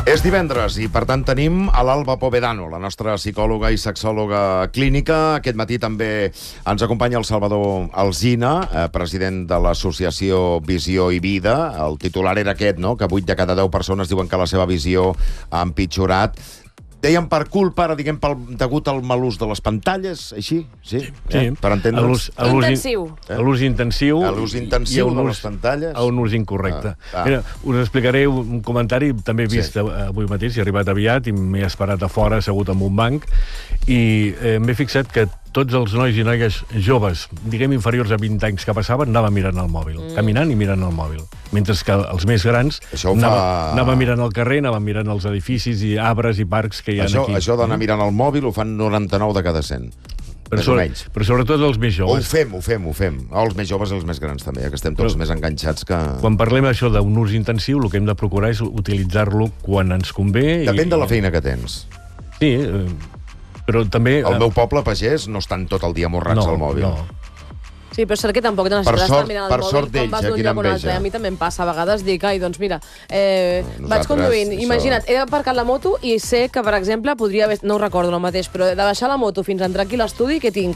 És divendres i, per tant, tenim a l'Alba Povedano, la nostra psicòloga i sexòloga clínica. Aquest matí també ens acompanya el Salvador Alsina, president de l'associació Visió i Vida. El titular era aquest, no?, que 8 de cada 10 persones diuen que la seva visió ha empitjorat. Dèiem per culpa, ara diguem degut al mal ús de les pantalles, així? Sí. Per entendre'ns. Intensiu. L'ús intensiu. L'ús intensiu de les pantalles. A un ús incorrecte. Mira, us explicaré un comentari, també he vist avui mateix, he arribat aviat i m'he esperat a fora, assegut en un banc, i m'he fixat que tots els nois i noies joves, diguem inferiors a 20 anys que passaven, anaven mirant el mòbil, caminant i mirant el mòbil. Mentre que els més grans anaven mirant el carrer, anaven mirant els edificis i arbres i parcs que hi ha aquí. Això d'anar mirant el mòbil ho fan 99 de cada 100. Però sobretot els més joves. Ho fem. Els més joves i els més grans també, que estem tots més enganxats que... Quan parlem això d'un ús intensiu, el que hem de procurar és utilitzar-lo quan ens convé. Depèn de la feina que tens. Sí, però també... Al meu poble, pagès, no estan tot el dia morrats al mòbil. No. Sí, però és cert que tampoc necessites estar mirant el mòbil quan vas d'un lloc a un altre. A mi també em passa, a vegades dic, ai, doncs mira, vaig conduint, imagina't, he aparcat la moto i sé que, per exemple, podria haver, no ho recordo el mateix, però de baixar la moto fins a entrar aquí a l'estudi, que tinc,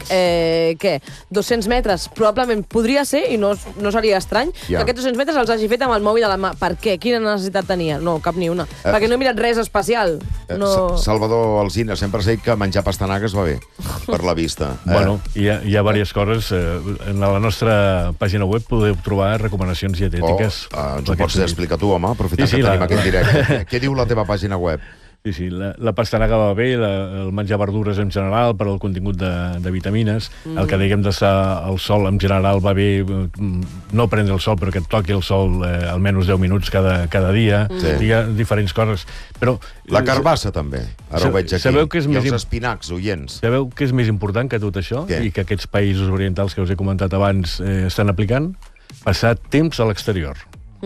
200 metres, probablement podria ser, i no seria estrany, que aquests 200 metres els hagi fet amb el mòbil a la mà. Per què? Quina necessitat tenia? No, cap ni una. Perquè no he mirat res especial. Salvador Alsina, sempre sé que menjar pastanagues va bé, per la vista. Bueno, hi ha diverses coses. En la nostra pàgina web podeu trobar recomanacions dietètiques. Ens ho pots explicar tu, home, aprofitant que tenim aquest directe. Què diu la teva pàgina web? Sí, la pastanaga va bé, el menjar verdures en general per al contingut de vitamines, el que diguem d'estar al sol en general va bé, no prendre el sol, però que et toqui el sol almenys 10 minuts cada dia. Hi ha diferents coses. Però la carbassa també, ara ho veig aquí. I els espinacs, oients. Sabeu què és més important que tot això? I que aquests països orientals que us he comentat abans estan aplicant? Passar temps a l'exterior.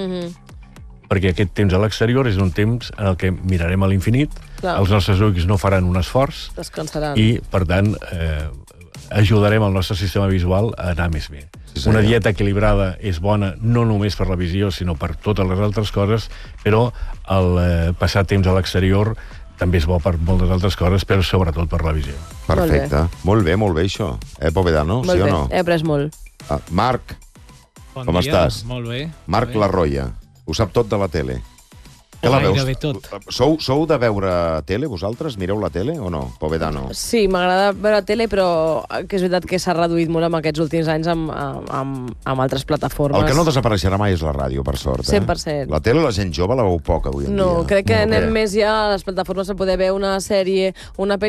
Perquè aquest temps a l'exterior és un temps en el que mirarem a l'infinit, els nostres ulls no faran un esforç, descansaran, i, per tant, ajudarem el nostre sistema visual a anar més bé. Una dieta equilibrada és bona no només per la visió, sinó per totes les altres coses, però el passar temps a l'exterior també és bo per moltes altres coses, però sobretot per la visió. Perfecte. Molt bé, això. Povedano, sí o no? He après molt. Marc, com estàs? Molt bé. Marc Larroia. Ho sap tot de la tele. Gairebé tot. Sou de veure tele, vosaltres? Mireu la tele o no, Povedano? Sí, m'agrada veure tele, però que és veritat que s'ha reduït molt en aquests últims anys amb altres plataformes. El que no desapareixerà mai és la ràdio, per sort. 100%. La tele, la gent jove la veu poc avui en dia. No, crec que anem més ja a les plataformes a poder veure una sèrie, una pel·li